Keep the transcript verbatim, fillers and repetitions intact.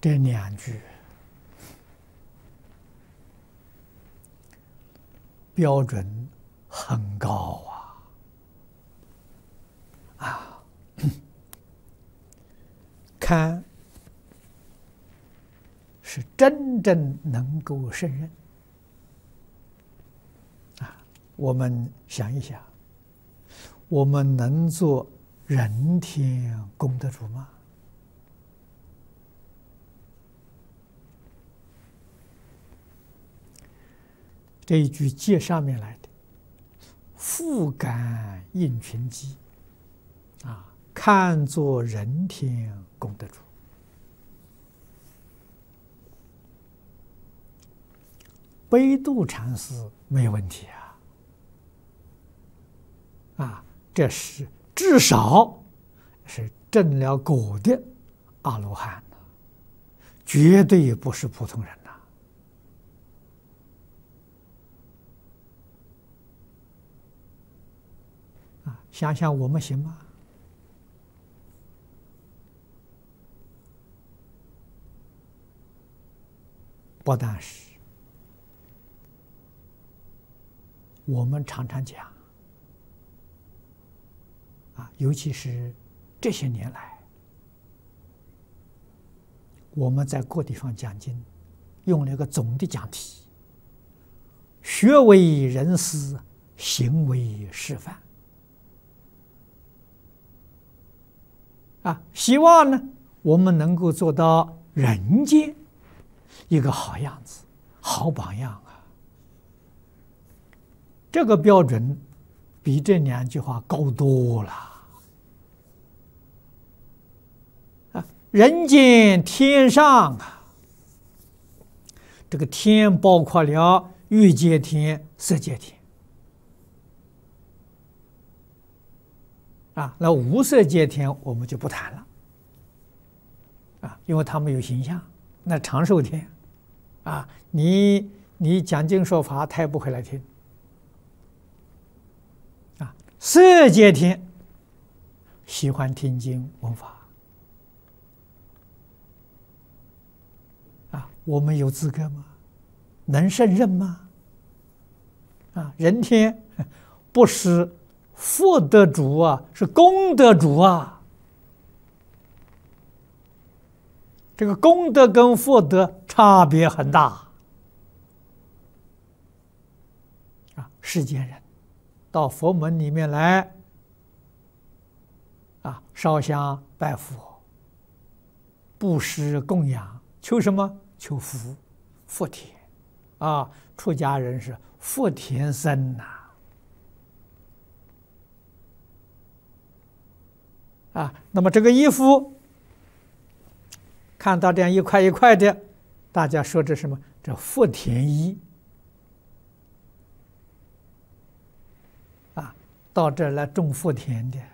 这两句标准很高啊！啊，堪是真正能够胜任啊！我们想一想，我们能做人天功德主吗？这一句接上面来的“复感应群机”，啊，看作人天功德主。悲度禅师没有问题啊，啊，这是至少是证了果的阿罗汉，绝对不是普通人呐！啊，想想我们行吗？不但是。我们常常讲，啊，尤其是这些年来，我们在各地方讲经，用了一个总的讲题：学为人师，行为示范。啊，希望呢，我们能够做到人间一个好样子、好榜样啊！这个标准比这两句话高多了啊！人间天上啊，这个天包括了欲界天、色界天啊，那无色界天我们就不谈了啊，因为他们有形象。那长寿天啊，你你讲经说法，他也不会来听。色界天喜欢听经闻法啊，我们有资格吗？能胜任吗？啊，人天不是福德主啊，是功德主啊。这个功德跟福德差别很大啊，世间人到佛门里面来，啊，烧香拜佛，布施供养，求什么？求福，福田，啊，出家人是福田僧呐，啊，那么这个衣服，看到这样一块一块的，大家说这什么？这福田衣。到这儿来种福田的，